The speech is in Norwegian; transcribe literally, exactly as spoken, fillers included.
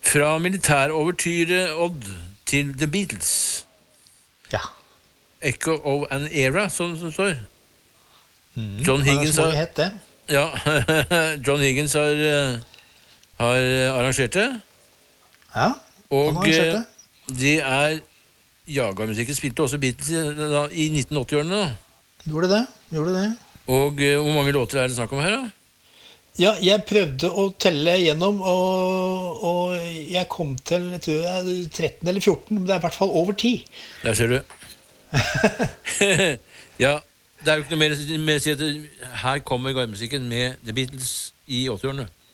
Fra militærovertyret Odd til The Beatles. Ja. Echo of an Era, sånn som står. Mm. John Higgins har... har, Het det. ja, John Higgins har, eh, har arrangert det. Ja, Og han har arrangert det. eh, det er Jagermusikken spilte også Beatles i- da, i nitten åtti-årene. da. Gjorde det, gjorde det. Og eh, hvor mange låter er det snakk om her, da? Ja, jeg prøvde å telle gjennom, og, og jeg kom til jeg tror det er tretten eller fjorten, men det er i hvert fall over ti. Der ser du. Ja, det er jo ikke noe mer, mer å si at det- her kommer Jagermusikken med The Beatles i åtti-årene.